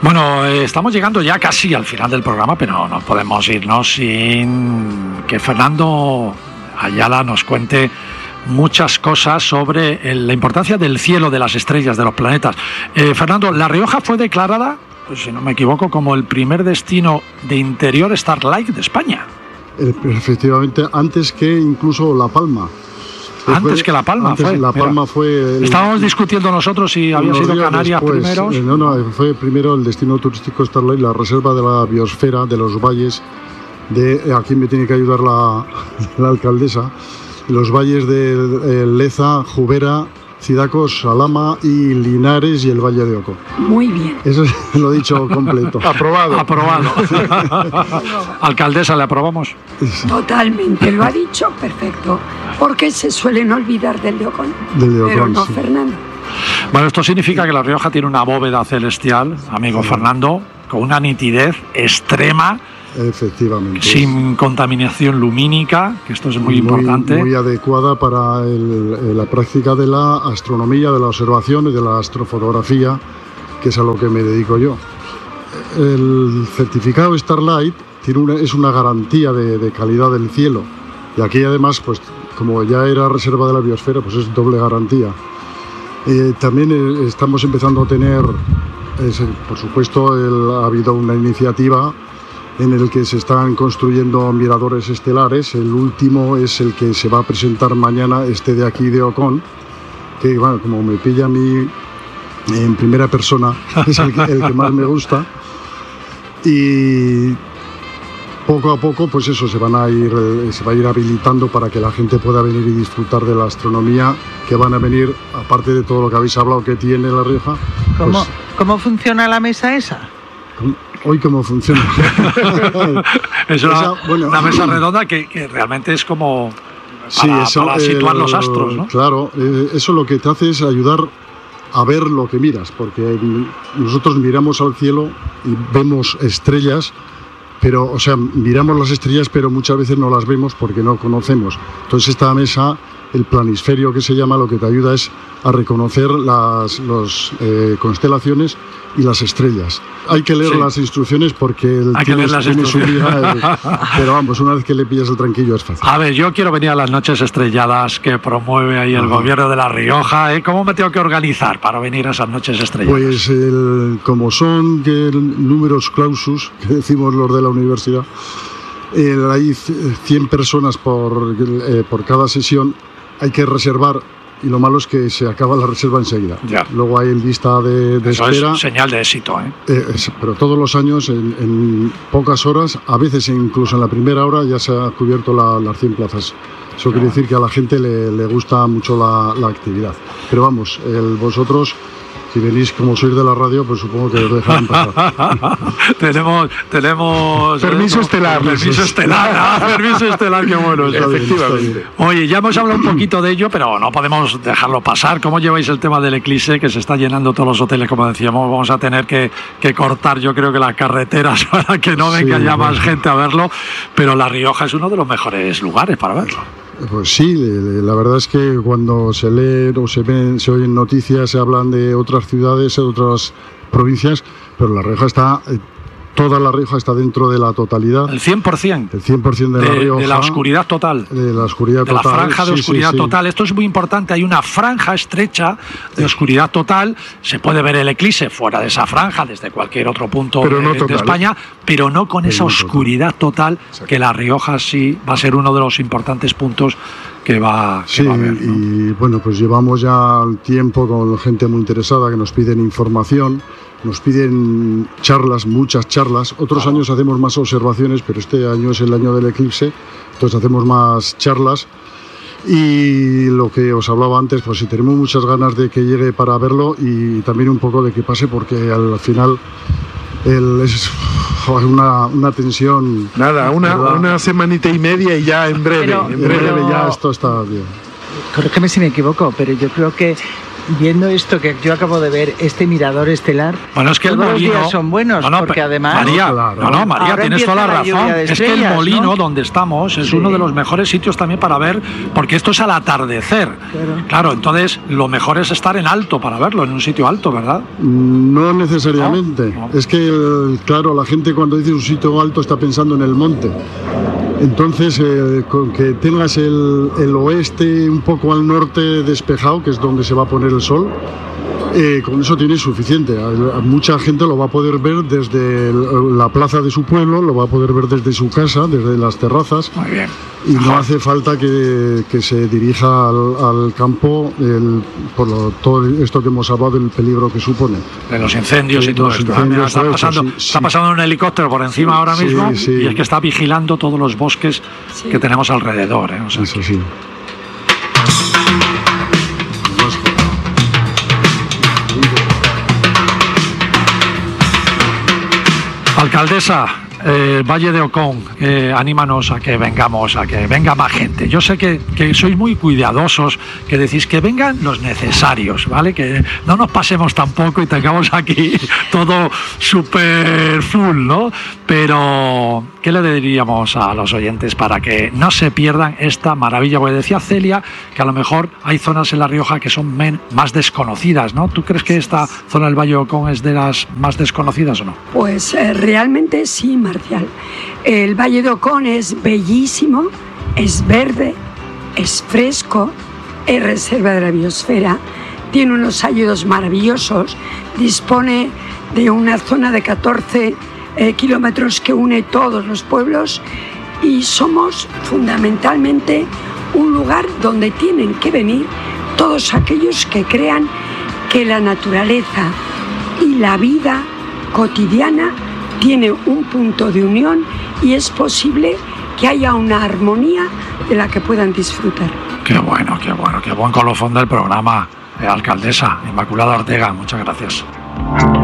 Bueno, estamos llegando ya casi al final del programa, pero no podemos irnos sin que Fernando Ayala nos cuente muchas cosas sobre la importancia del cielo, de las estrellas, de los planetas. Fernando, La Rioja fue declarada, si no me equivoco, como el primer destino de interior Starlight de España. Efectivamente, antes que incluso La Palma. Antes que La Palma fue. La Palma fue. Estábamos discutiendo nosotros si había sido Canarias primeros. No, fue primero el destino turístico Starlight, la reserva de la biosfera de los valles aquí me tiene que ayudar la alcaldesa. Los valles de Leza, Jubera, Cidacos, Salama y Linares y el Valle de Oco. Muy bien. Eso lo he dicho completo. Aprobado. Alcaldesa, ¿le aprobamos? Totalmente, lo ha dicho perfecto. Porque se suelen olvidar del de Ocón. Pero no, sí. Fernando. Bueno, esto significa que La Rioja tiene una bóveda celestial, amigo Fernando, con una nitidez extrema. Efectivamente. Sin contaminación lumínica, que esto es muy importante. Muy adecuada para la práctica de la astronomía, de la observación y de la astrofotografía, que es a lo que me dedico yo. El certificado Starlight es una garantía de calidad del cielo. Y aquí además, pues como ya era reserva de la biosfera, pues es doble garantía. También estamos empezando a tener, por supuesto, ha habido una iniciativa en el que se están construyendo miradores estelares. El último es el que se va a presentar mañana, de aquí de Ocón, que bueno, como me pilla a mí en primera persona, es el que más me gusta. Y poco a poco, pues eso, se va a ir habilitando para que la gente pueda venir y disfrutar de la astronomía, que van a venir, aparte de todo lo que habéis hablado que tiene La Rioja. ¿Cómo funciona la mesa esa? Hoy cómo funciona. Es una mesa redonda que realmente es como para situar los astros, ¿no? Claro, eso lo que te hace es ayudar a ver lo que miras, porque nosotros miramos al cielo y vemos estrellas, pero, o sea, miramos las estrellas, pero muchas veces no las vemos porque no conocemos. Entonces esta mesa, el planisferio que se llama, lo que te ayuda es a reconocer las constelaciones y las estrellas. Hay que leer las instrucciones porque tiene su vida, pero vamos, una vez que le pillas el tranquillo es fácil. A ver, yo quiero venir a las noches estrelladas que promueve ahí el gobierno de La Rioja. ¿Cómo me tengo que organizar para venir a esas noches estrelladas? Pues como son números clausus, que decimos los de la universidad, hay 100 personas por cada sesión. Hay que reservar, y lo malo es que se acaba la reserva enseguida. Ya. Luego hay lista de Eso espera. Es señal de éxito, pero todos los años, en pocas horas, a veces incluso en la primera hora, ya se ha cubierto las 100 plazas. Eso quiere decir que a la gente le gusta mucho la actividad. Pero vamos, vosotros, si venís como sois de la radio, pues supongo que os dejarán pasar. tenemos permiso estelar. Permiso estelar, qué bueno. Efectivamente. Oye, ya hemos hablado un poquito de ello, pero no podemos dejarlo pasar. ¿Cómo lleváis el tema del eclipse, que se está llenando todos los hoteles, como decíamos? Vamos a tener que cortar, yo creo que las carreteras para que no venga ya más gente a verlo, pero La Rioja es uno de los mejores lugares para verlo. Pues sí, la verdad es que cuando se lee o se oyen noticias, se hablan de otras ciudades, de otras provincias, pero La Rioja toda La Rioja está dentro de la totalidad. El 100%. El 100% de La Rioja. De la oscuridad total. De la oscuridad total. De la franja de oscuridad total. Esto es muy importante. Hay una franja estrecha de oscuridad total. Se puede ver el eclipse fuera de esa franja, desde cualquier otro punto de España, pero no con esa oscuridad total, que La Rioja sí va a ser uno de los importantes puntos que va a ver, ¿no? Y bueno, pues llevamos ya tiempo con gente muy interesada que nos piden información. Nos piden charlas, muchas charlas. Otros años hacemos más observaciones, pero este año es el año del eclipse, entonces hacemos más charlas. Y lo que os hablaba antes, pues si tenemos muchas ganas de que llegue para verlo y también un poco de que pase, porque al final es una tensión. Nada, una semanita y media y ya en breve ya esto está bien. Corrígeme si me equivoco, pero yo creo que viendo esto que yo acabo de ver, este mirador estelar, bueno, es que todos el molino, los días son buenos, porque además... María, claro, María, tienes toda la razón. Es que el molino, ¿no?, donde estamos es uno de los mejores sitios también para ver, porque esto es al atardecer. Claro, entonces lo mejor es estar en alto para verlo, en un sitio alto, ¿verdad? No necesariamente. No. Es que, claro, la gente cuando dice un sitio alto está pensando en el monte. Entonces, con que tengas el oeste un poco al norte despejado, que es donde se va a poner el sol, con eso tienes suficiente. Mucha gente lo va a poder ver desde la plaza de su pueblo, lo va a poder ver desde su casa, desde las terrazas. Muy bien. Y no hace falta que se dirija al campo por todo esto que hemos hablado del peligro que supone. De los incendios y todo esto. Está pasando un helicóptero por encima ahora mismo, y es que está vigilando todos los bosques que tenemos alrededor. O sea, eso sí. Alcaldesa, Valle de Ocón, anímanos a que vengamos, a que venga más gente. Yo sé que sois muy cuidadosos, que decís que vengan los necesarios, ¿vale? Que no nos pasemos tampoco y tengamos aquí todo súper full, ¿no? Pero, ¿qué le diríamos a los oyentes para que no se pierdan esta maravilla? Porque decía Celia que a lo mejor hay zonas en La Rioja que son más desconocidas, ¿no? ¿Tú crees que esta zona del Valle de Ocón es de las más desconocidas o no? Pues realmente sí, Marcial. El Valle de Ocón es bellísimo, es verde, es fresco, es reserva de la biosfera, tiene unos hayedos maravillosos, dispone de una zona de 14 kilómetros que une todos los pueblos, y somos fundamentalmente un lugar donde tienen que venir todos aquellos que crean que la naturaleza y la vida cotidiana tiene un punto de unión y es posible que haya una armonía de la que puedan disfrutar. Qué bueno, qué buen colofón del programa, alcaldesa Inmaculada Ortega. Muchas gracias.